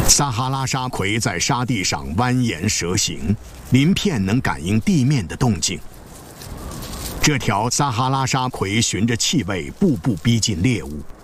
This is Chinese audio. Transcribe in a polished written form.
撒哈拉沙葵在沙地上蜿蜒蛇行，鳞片能感应地面的动静。这条撒哈拉沙葵循着气味步步逼近猎物，